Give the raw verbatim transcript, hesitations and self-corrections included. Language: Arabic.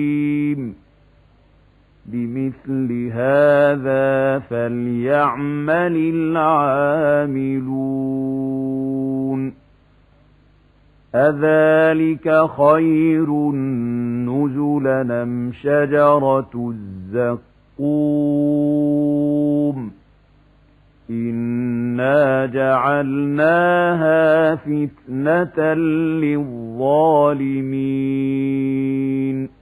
لمثل هذا فليعمل العاملون أذلك خير نزلا أم شجرة الزقوم إنا جعلناها فتنة للظالمين